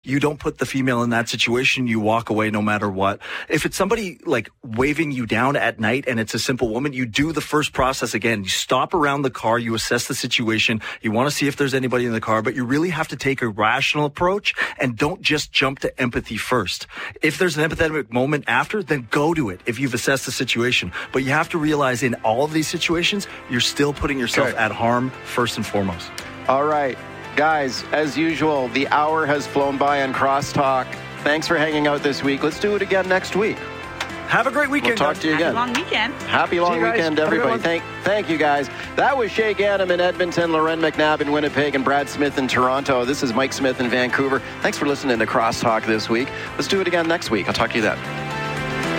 you don't put the female in that situation. You walk away no matter what. If it's somebody like waving you down at night and it's a simple woman, you do the first process again. You stop around the car, you assess the situation, you want to see if there's anybody in the car, but you really have to take a rational approach and don't just jump to empathy first. If there's an empathetic moment after, then go to it if you've assessed the situation. But you have to realize in all of these situations, you're still putting yourself at harm first and foremost. All right. Guys, as usual, the hour has flown by on Crosstalk. Thanks for hanging out this week. Let's do it again next week. Have a great weekend. We'll talk to you again. Happy long weekend. Happy long weekend, everybody. Thank you, guys. That was Shay Ganem in Edmonton, Loren McNabb in Winnipeg, and Brad Smith in Toronto. This is Mike Smith in Vancouver. Thanks for listening to Crosstalk this week. Let's do it again next week. I'll talk to you then.